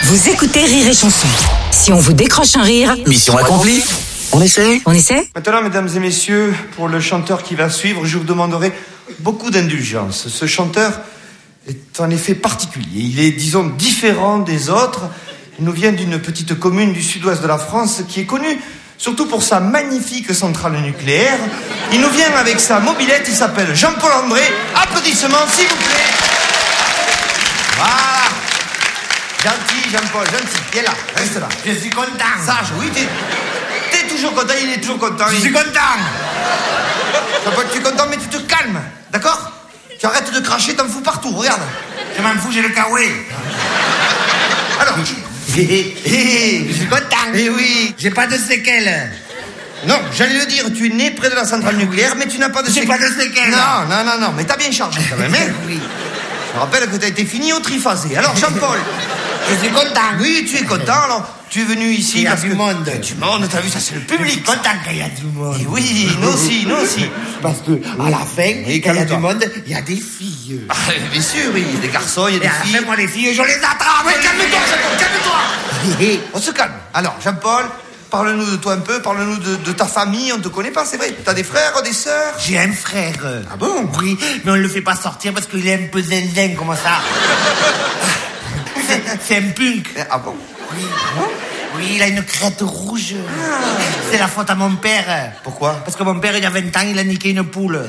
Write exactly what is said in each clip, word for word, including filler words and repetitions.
Vous écoutez Rire et Chanson. Si on vous décroche un rire, mission accomplie. On essaie On essaie? Maintenant, mesdames et messieurs, pour le chanteur qui va suivre, je vous demanderai beaucoup d'indulgence. Ce chanteur est en effet particulier. Il est, disons, différent des autres. Il nous vient d'une petite commune du sud-ouest de la France qui est connue surtout pour sa magnifique centrale nucléaire. Il nous vient avec sa mobilette, il s'appelle Jean-Paul André. Applaudissements, s'il vous plaît. Voilà. Gentil, Jean-Paul, gentil. Viens là, reste là. Je suis content. Sage, oui, t'es, t'es toujours content, il est toujours content. Je il... suis content. Jean-Paul, tu es content, mais tu te calmes, d'accord? Tu arrêtes de cracher, t'en fous partout, regarde. Je m'en fous, j'ai le kawaii. Alors, hé, hé, hé, Je suis content. eh oui. J'ai pas de séquelles. Non, j'allais le dire, tu es né près de la centrale nucléaire, mais tu n'as pas de J'ai séquelles. pas de séquelles. Non, non, non, non, mais t'as bien chargé quand même, hein? Oui. Je rappelle que t'as été fini au triphasé. Alors, Jean-Paul. Je suis content. Oui, tu es content, alors tu es venu ici Il y a parce du que... monde. Il y a du monde, t'as vu, ça c'est le Je suis public. content qu'il y a du monde. Et oui, nous aussi, nous aussi. Parce que à la fin, Et quand il y a calme-toi. du monde, il y a des filles. Ah, bien sûr, oui, il y a des garçons, il y a Et des à la filles. fin, moi, les filles, je les attrape. Ouais, calme-toi, Jean-Paul, calme-toi. Hé, On se calme. Alors, Jean-Paul, parle-nous de toi un peu, parle-nous de, de ta famille, on te connaît pas, c'est vrai. T'as des frères, des sœurs? j'ai un frère. Ah bon? Oui, mais on le fait pas sortir parce qu'il est un peu zinzin, comme ça. C'est- C'est un punk. Ah bon? Oui. Oui, il a une crête rouge. C'est la faute à mon père. Pourquoi? Parce que mon père, il y a vingt ans, il a niqué une poule.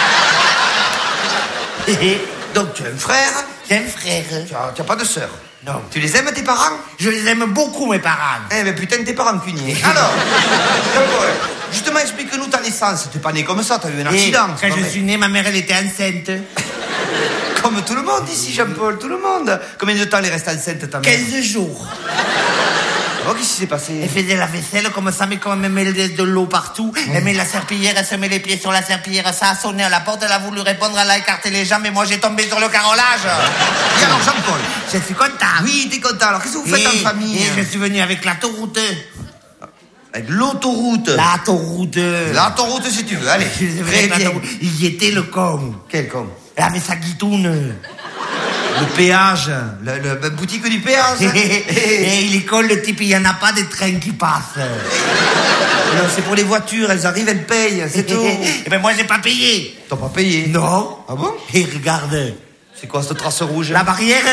Donc, tu as un frère, J'ai un frère. tu as, tu as pas de sœur. Non. Tu les aimes, tes parents? Je les aime beaucoup, mes parents. Eh ben putain, t'es pas rancunier. Alors, Jean-Paul, justement, explique-nous ta naissance. T'es pas né comme ça, t'as eu un Et accident. c'est quand pas je vrai. suis né, ma mère, elle était enceinte. Comme tout le monde ici, Jean-Paul, tout le monde. Combien de temps elle reste enceinte, ta mère? quinze jours. Oh, qu'est-ce qui s'est passé? Elle faisait la vaisselle comme ça, mais comme elle met de l'eau partout, elle met la serpillière, elle se met les pieds sur la serpillière, ça a sonné à la porte, elle a voulu répondre, elle a écarté les jambes, et moi j'ai tombé sur le carrelage. Et alors, Jean-Paul? Je suis content. Oui, t'es content. Alors, qu'est-ce que vous faites Et- en famille? Et je suis venu avec l'autoroute. Avec l'autoroute. L'autoroute. L'autoroute, si tu veux. Allez, Je suis venu très avec bien. l'autoroute. Il y était le con. Quel con? Elle avait sa guitoune. Le péage. Le, le- la boutique du péage. Et il est con, le type, il n'y en a pas de train qui passe. Non, c'est pour les voitures, elles arrivent, elles payent, c'est tout. Et ben moi, j'ai pas payé. T'as pas payé? Non. Ah bon? Et regarde, C'est quoi cette trace rouge? la barrière.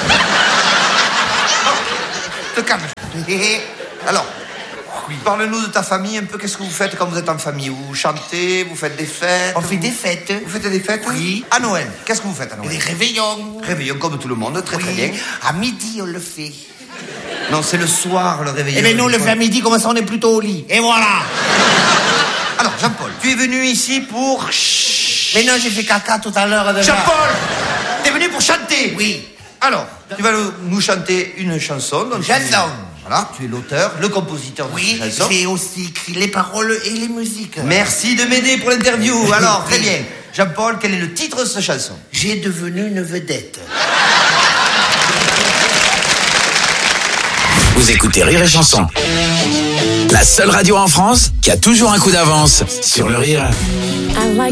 Te calme. Alors, parle-nous de ta famille un peu. Qu'est-ce que vous faites quand vous êtes en famille? Vous chantez, vous faites des fêtes? On fait vous... des fêtes. Vous faites des fêtes? Oui. À Noël. Qu'est-ce que vous faites à Et Noël? des réveillons. Réveillon comme tout le monde, très très Oui. bien. À midi, on le fait. Non, c'est le soir le réveillon. Eh bien, nous, on le fait à midi, comme ça, on est plutôt au lit. Et voilà. Alors, Jean-Paul, tu es venu ici pour... Mais non, j'ai fait caca tout à l'heure. déjà. Jean-Paul, t'es venu pour chanter? Oui. Alors, tu vas nous- nous chanter une chanson. Donc tu- Chanson. Voilà, tu es l'auteur, le compositeur de Oui, cette chanson. j'ai aussi écrit les paroles et les musiques. Merci de m'aider pour l'interview. Alors, très bien. Jean-Paul, quel est le titre de cette chanson? J'ai devenu une vedette. Vous écoutez Rire et Chanson. La seule radio en France qui a toujours un coup d'avance sur le rire. I like